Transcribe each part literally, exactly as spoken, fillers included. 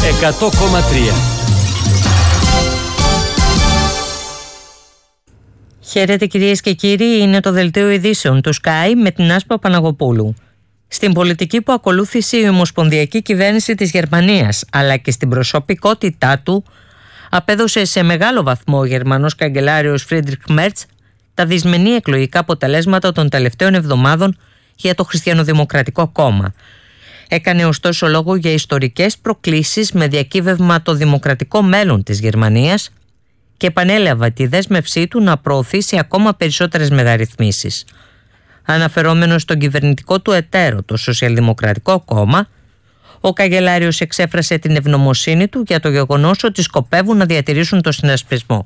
εκατό κόμμα τρία. Χαίρετε κυρίες και κύριοι, είναι το δελτίο ειδήσεων του Sky με την Άσπα Παναγοπούλου. Στην πολιτική που ακολούθησε η ομοσπονδιακή κυβέρνηση της Γερμανίας, αλλά και στην προσωπικότητά του, απέδωσε σε μεγάλο βαθμό ο Γερμανός καγκελάριος Φρίντριχ Μέρτς τα δυσμενή εκλογικά αποτελέσματα των τελευταίων εβδομάδων για το Χριστιανοδημοκρατικό κόμμα. Έκανε ωστόσο λόγο για ιστορικές προκλήσεις με διακύβευμα το δημοκρατικό μέλλον της Γερμανίας και επανέλαβε τη δέσμευσή του να προωθήσει ακόμα περισσότερες μεταρρυθμίσεις. Αναφερόμενος στον κυβερνητικό του εταίρο, το Σοσιαλδημοκρατικό Κόμμα, ο καγκελάριος εξέφρασε την ευγνωμοσύνη του για το γεγονός ότι σκοπεύουν να διατηρήσουν το συνασπισμό.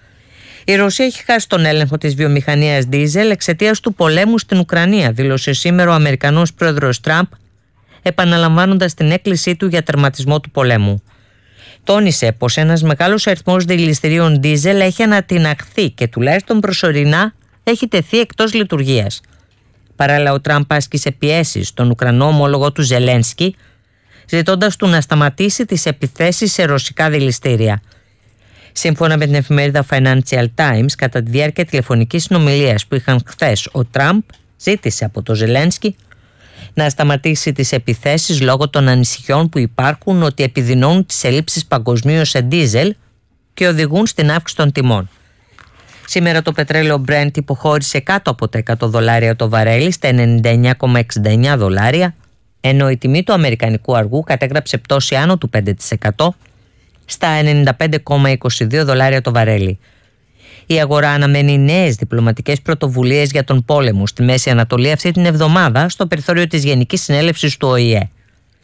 Η Ρωσία έχει χάσει τον έλεγχο της βιομηχανίας ντίζελ εξαιτίας του πολέμου στην Ουκρανία, δήλωσε σήμερα ο Αμερικανός πρόεδρος Τραμπ, επαναλαμβάνοντας την έκκλησή του για τερματισμό του πολέμου. Τόνισε πως ένας μεγάλος αριθμός δηληστηρίων ντίζελ έχει ανατιναχθεί και τουλάχιστον προσωρινά έχει τεθεί εκτός λειτουργίας. Παράλληλα, ο Τραμπ άσκησε πιέσεις στον Ουκρανό ομόλογο του Ζελένσκι, ζητώντας του να σταματήσει τις επιθέσεις σε ρωσικά δηληστήρια. Σύμφωνα με την εφημερίδα Financial Times, κατά τη διάρκεια τηλεφωνικής συνομιλίας που είχαν χθες, ο Τραμπ ζήτησε από τον Ζελένσκι να σταματήσει τις επιθέσεις λόγω των ανησυχιών που υπάρχουν ότι επιδεινώνουν τις ελλείψεις παγκοσμίως σε ντίζελ και οδηγούν στην αύξηση των τιμών. Σήμερα το πετρέλαιο Brent υποχώρησε κάτω από τα εκατό δολάρια το βαρέλι στα ενενήντα εννιά κόμμα εξήντα εννιά δολάρια, ενώ η τιμή του αμερικανικού αργού κατέγραψε πτώση άνω του πέντε τοις εκατό στα ενενήντα πέντε κόμμα είκοσι δύο δολάρια το βαρέλι. Η αγορά αναμένει νέες διπλωματικές πρωτοβουλίες για τον πόλεμο στη Μέση Ανατολή αυτή την εβδομάδα στο περιθώριο της Γενικής Συνέλευσης του Ο Η Ε.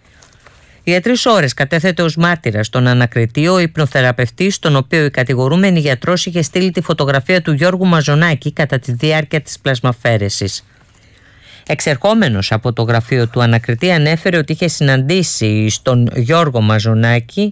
Για τρεις ώρες κατέθεται ως μάρτυρας στον ανακριτή ο υπνοθεραπευτής, τον οποίο η κατηγορούμενη γιατρός είχε στείλει τη φωτογραφία του Γιώργου Μαζονάκη κατά τη διάρκεια της πλασμαφέρεσης. Εξερχόμενος από το γραφείο του ανακριτή, ανέφερε ότι είχε συναντήσει στον Γιώργο Μαζονάκη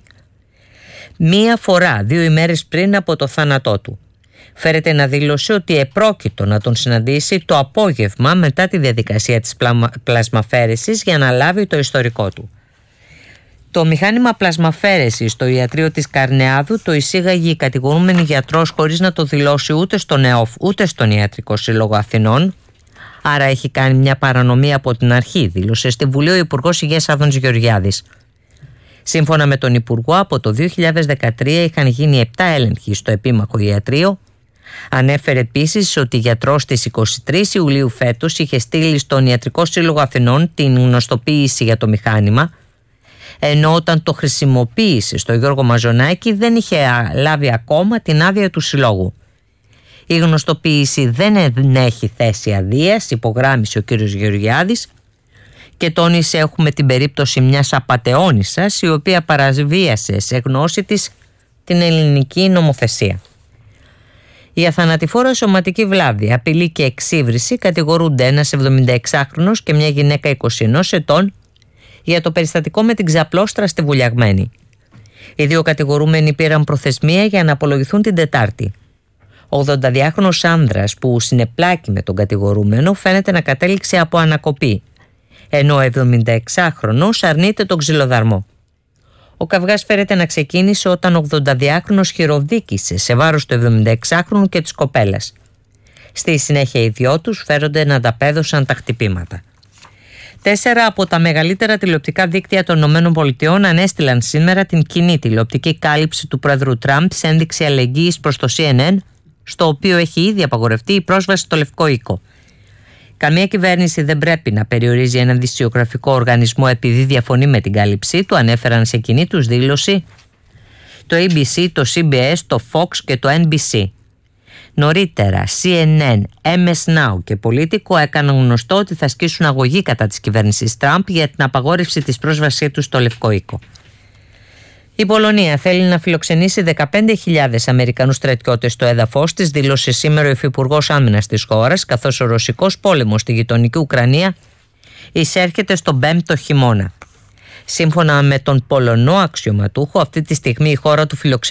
μία φορά, δύο ημέρες πριν από το θάνατό του. Φέρεται να δήλωσε ότι επρόκειτο να τον συναντήσει το απόγευμα μετά τη διαδικασία της πλασμαφέρεσης για να λάβει το ιστορικό του. Το μηχάνημα πλασμαφέρεσης στο ιατρείο της Καρνεάδου το εισήγαγε η κατηγορούμενη γιατρός χωρίς να το δηλώσει ούτε στον ΕΟΦ ούτε στον Ιατρικό Σύλλογο Αθηνών, άρα έχει κάνει μια παρανομία από την αρχή, δήλωσε στη Βουλή ο Υπουργός Υγείας Άδωνης Γεωργιάδης. Σύμφωνα με τον Υπουργό, από το δύο χιλιάδες δεκατρία είχαν γίνει επτά έλεγχοι στο επίμαχο ιατρείο. Ανέφερε επίσης ότι η γιατρός της εικοστή τρίτη Ιουλίου φέτος είχε στείλει στον Ιατρικό Σύλλογο Αθηνών την γνωστοποίηση για το μηχάνημα, ενώ όταν το χρησιμοποίησε στο Γιώργο Μαζονάκη δεν είχε λάβει ακόμα την άδεια του συλλόγου. Η γνωστοποίηση δεν έχει θέση αδείας, υπογράμμισε ο κ. Γεωργιάδης, και τόνισε έχουμε την περίπτωση μιας απατεώνισσας η οποία παραβίασε σε γνώση της την ελληνική νομοθεσία. Η αθανατηφόρα σωματική βλάβη, απειλή και εξύβριση κατηγορούνται ένας εβδομηνταεξάχρονος και μια γυναίκα είκοσι ενός ετών για το περιστατικό με την ξαπλώστρα στη Βουλιαγμένη. Οι δύο κατηγορούμενοι πήραν προθεσμία για να απολογηθούν την Τετάρτη. Ο ογδονταδυάχρονος άνδρας που συνεπλάκη με τον κατηγορούμενο φαίνεται να κατέληξε από ανακοπή, ενώ ο εβδομηνταεξάχρονος αρνείται τον ξυλοδαρμό. Ο καυγάς φέρεται να ξεκίνησε όταν ο ογδονταδυάχρονος χειροδίκησε σε βάρος του εβδομηνταεξάχρονου και της κοπέλας. Στη συνέχεια οι δυο τους φέρονται να ανταπέδωσαν τα χτυπήματα. Τέσσερα από τα μεγαλύτερα τηλεοπτικά δίκτυα των ΗΠΑ ανέστειλαν σήμερα την κοινή τηλεοπτική κάλυψη του πρόεδρου Τραμπ σε ένδειξη αλληλεγγύης προς το Σι Εν Εν, στο οποίο έχει ήδη απαγορευτεί η πρόσβαση στο Λευκό Οίκο. Καμία κυβέρνηση δεν πρέπει να περιορίζει έναν δισιογραφικό οργανισμό επειδή διαφωνεί με την κάλυψή του, ανέφεραν σε κοινή τους δήλωση το έι μπι σι, το Σι Μπι Ες, το Fox και το Εν Μπι Σι. Νωρίτερα, Σι Εν Εν, Εμ Ες Νάου και Πολίτικο έκαναν γνωστό ότι θα ασκήσουν αγωγή κατά της κυβέρνησης Τραμπ για την απαγόρευση της πρόσβασής του στο Λευκό Οίκο. Η Πολωνία θέλει να φιλοξενήσει δεκαπέντε χιλιάδες Αμερικανούς στρατιώτες στο έδαφος της, δήλωσε σήμερα ο Υφυπουργός Άμυνας της χώρας, καθώς ο ρωσικός πόλεμος στη γειτονική Ουκρανία εισέρχεται στον πέμπτο χειμώνα. Σύμφωνα με τον Πολωνό αξιωματούχο, αυτή τη στιγμή η χώρα του φιλοξενεί